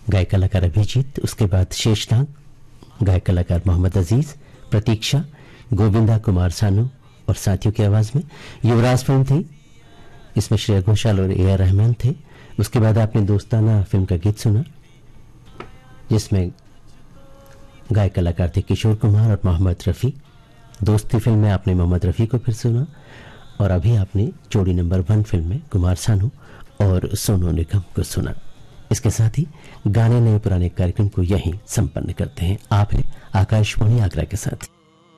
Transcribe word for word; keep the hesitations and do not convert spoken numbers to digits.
गायक कलाकार अभिजीत, उसके बाद शेषनाग, गायक कलाकार मोहम्मद अजीज, प्रतीक्षा, गोविंदा कुमार सानू और साथियों की आवाज में युवराज फिल्म थी। इसमें श्रेया घोषाल और ए आर रहमान थे। उसके बाद आपने दोस्ताना फिल्म का गीत सुना, जिसमें गायक कलाकार थे किशोर कुमार और मोहम्मद रफ़ी। दोस्ती फिल्म में आपने मोहम्मद रफ़ी को फिर सुना। और अभी आपने जोड़ी नंबर वन फिल्म में कुमार सानू और सोनू निगम को सुना। इसके साथ ही गाने नए पुराने कार्यक्रम को यहीं संपन्न करते हैं। आप हैं आकाशवाणी आगरा के साथ।